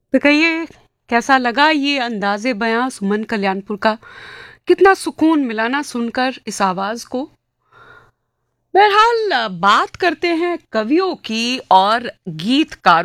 तो कहिए, कैसा लगा ये अंदाज़े बयां सुमन कल्याणपुर का? कितना सुकून मिला ना सुनकर इस आवाज़ को। बहरहाल बात करते हैं कवियों की और गीतकारों